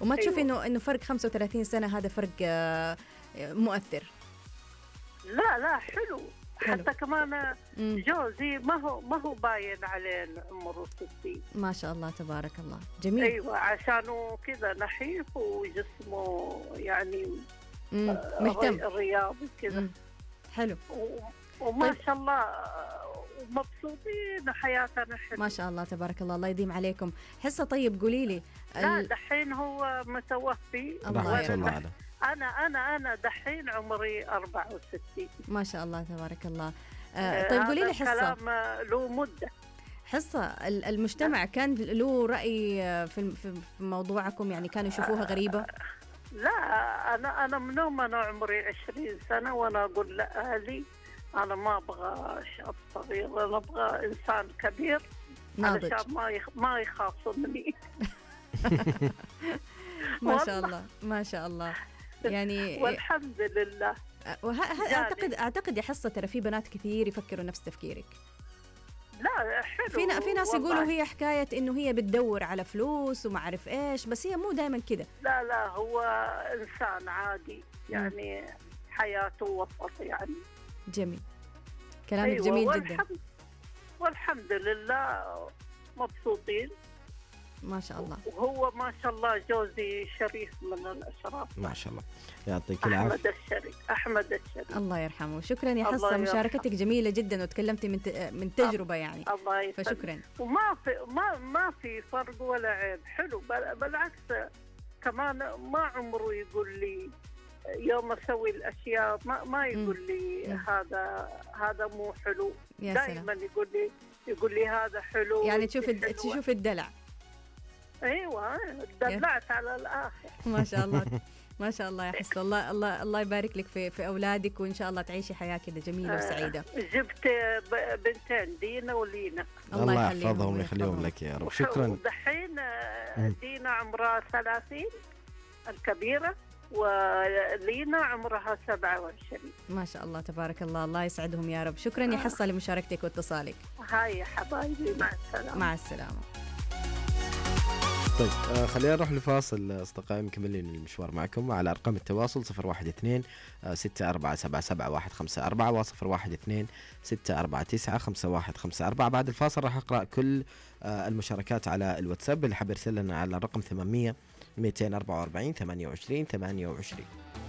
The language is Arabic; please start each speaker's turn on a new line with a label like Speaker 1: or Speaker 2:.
Speaker 1: وما تشوفي إنه فرق 35 سنة هذا فرق مؤثر؟
Speaker 2: لا حلو. حتى كمان جوزي ما هو باين عليه عمره 60.
Speaker 1: ما شاء الله تبارك الله، جميل.
Speaker 2: أيوة، عشانه كذا نحيف وجسمه يعني
Speaker 1: مهتم
Speaker 2: رياضي كذا.
Speaker 1: حلو.
Speaker 2: وما شاء الله ومبسوطين حياتنا حلوة
Speaker 1: ما شاء الله تبارك الله. الله يديم عليكم. حصة طيب قولي لي
Speaker 2: لا دحين هو متوفي.
Speaker 1: الله.
Speaker 2: أنا دحين عمري 64.
Speaker 1: ما شاء الله تبارك الله. طيب قولي لي حصة،
Speaker 2: كلام له مدة.
Speaker 1: حصة المجتمع كان له رأي في موضوعكم؟ يعني كانوا يشوفوها غريبة؟
Speaker 2: لا أنا من يوم أنا عمري 20 سنة وأنا أقول لأهلي أنا ما أبغى شاب صغير، أنا أبغى إنسان كبير
Speaker 1: ناضج
Speaker 2: علشان ما يخاصمني.
Speaker 1: ما شاء الله ما شاء الله. يعني
Speaker 2: والحمد لله.
Speaker 1: أعتقد يا حصة ترى في بنات كثير يفكروا نفس تفكيرك.
Speaker 2: لا حلو.
Speaker 1: في ناس يقولوا هي حكاية إنه هي بتدور على فلوس وما أعرف إيش، بس هي مو دائما كده.
Speaker 2: لا هو إنسان عادي يعني حياته وسط يعني.
Speaker 1: جميل، كلامك جميل جدا.
Speaker 2: والحمد لله مبسوطين
Speaker 1: ما شاء الله.
Speaker 2: وهو ما شاء الله جوزي شريف من الأشراف
Speaker 3: ما شاء الله، يعطيك العافية.
Speaker 2: أحمد الشريف
Speaker 1: الله يرحمه. شكرا يا حصة، مشاركتك جميلة جدا وتكلمتي من تجربة يعني.
Speaker 2: الله يسلمك.
Speaker 1: فشكرا.
Speaker 2: ما في فرق ولا عيب، حلو بالعكس. كمان ما عمره يقول لي يوم أسوي الأشياء ما يقول لي هذا مو حلو. دائما يقول لي هذا حلو.
Speaker 1: يعني تشوف الدلع.
Speaker 2: ايوه دلعت على الاخر.
Speaker 1: ما شاء الله ما شاء الله يا حصة. الله يبارك لك في اولادك، وان شاء الله تعيشي حياه كده جميله وسعيده.
Speaker 2: جبت بنتين دينا ولينا.
Speaker 3: الله يحفظهم ويخليهم لك يا رب. شكرا.
Speaker 2: دحين دينا عمرها 30 الكبيره، ولينا عمرها 27.
Speaker 1: ما شاء الله تبارك الله. الله يسعدهم يا رب. شكرا يا حصة لمشاركتك واتصالك.
Speaker 2: هاي يا حبايبي، مع السلامه.
Speaker 1: مع السلامه.
Speaker 3: طيب خلينا نروح لفاصل أصدقائي، مكملين المشوار معكم على أرقام التواصل 012 6477 154 و012 649 5154. بعد الفاصل راح أقرأ كل المشاركات على الواتساب اللي حاب يرسل لنا على الرقم 800 244 28 28.